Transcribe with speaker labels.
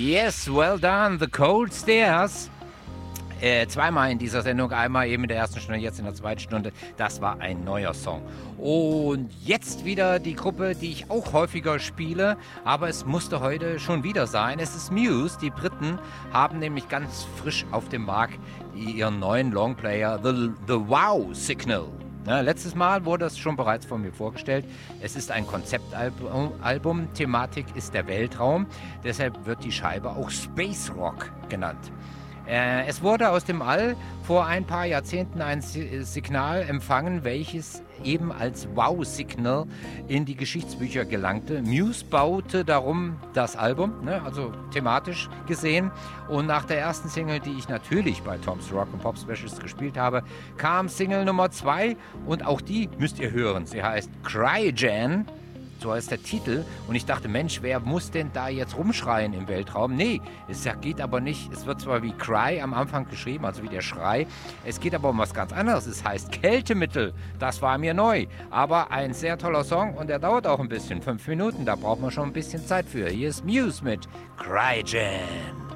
Speaker 1: Yes, well done, The Cold Stairs. Zweimal in dieser Sendung, einmal eben in der ersten Stunde, jetzt in der zweiten Stunde. Das war ein neuer Song. Und jetzt wieder die Gruppe, die ich auch häufiger spiele, aber es musste heute schon wieder sein. Es ist Muse. Die Briten haben nämlich ganz frisch auf dem Markt ihren neuen Longplayer, The Wow Signal. Ja, letztes Mal wurde es schon bereits von mir vorgestellt. Es ist ein Konzeptalbum. Thematik ist der Weltraum. Deshalb wird die Scheibe auch Space Rock genannt. Es wurde aus dem All vor ein paar Jahrzehnten ein Signal empfangen, welches eben als Wow-Signal in die Geschichtsbücher gelangte. Muse baute darum das Album, also thematisch gesehen. Und nach der ersten Single, die ich natürlich bei Tom's Rock and Pop Specials gespielt habe, kam Single Nummer 2 und auch die müsst ihr hören. Sie heißt Crygen. So heißt der Titel. Und ich dachte, Mensch, wer muss denn da jetzt rumschreien im Weltraum? Nee, es geht aber nicht. Es wird zwar wie Cry am Anfang geschrieben, also wie der Schrei. Es geht aber um was ganz anderes. Es heißt Kältemittel. Das war mir neu. Aber ein sehr toller Song und der dauert auch ein bisschen. 5 Minuten, da braucht man schon ein bisschen Zeit für. Hier ist Muse mit Crygen.